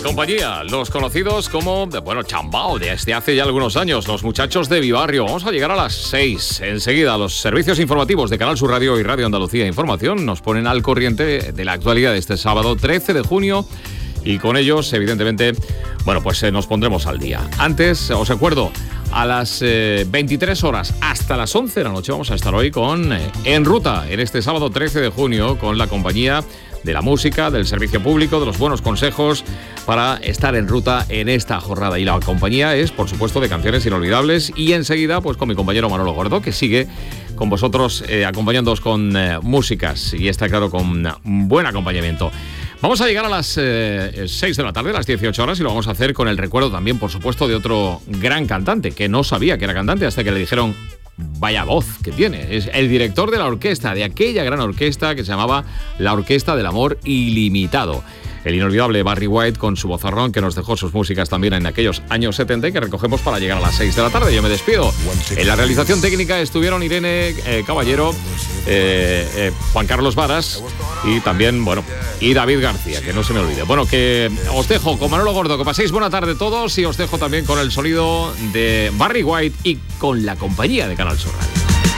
Compañía, los conocidos como, Chambao, desde hace ya algunos años, los muchachos de Vivarrio. Vamos a llegar a las 6. Enseguida, los servicios informativos de Canal Sur Radio y Radio Andalucía Información nos ponen al corriente de la actualidad de este sábado 13 de junio y con ellos, evidentemente, nos pondremos al día. Antes, os recuerdo, a las 23 horas hasta las 11 de la noche vamos a estar hoy con En Ruta, en este sábado 13 de junio, con la compañía de la música, del servicio público, de los buenos consejos para estar en ruta en esta jornada. Y la compañía es, por supuesto, de canciones inolvidables. Y enseguida, pues con mi compañero Manolo Gordo, que sigue con vosotros acompañándoos con músicas. Y está claro, con buen acompañamiento. Vamos a llegar a las 6 de la tarde, a las 18 horas, y lo vamos a hacer con el recuerdo también, por supuesto, de otro gran cantante, que no sabía que era cantante hasta que le dijeron: vaya voz que tiene. Es el director de la orquesta, de aquella gran orquesta que se llamaba la Orquesta del Amor Ilimitado. El inolvidable Barry White, con su vozarrón, que nos dejó sus músicas también en aquellos años 70 y que recogemos para llegar a las 6 de la tarde. Yo me despido. En la realización técnica estuvieron Irene Caballero, Juan Carlos Varas y también, y David García, que no se me olvide. Que os dejo con Manolo Gordo, que paséis buena tarde todos, y os dejo también con el sonido de Barry White y con la compañía de Canal Sur Radio.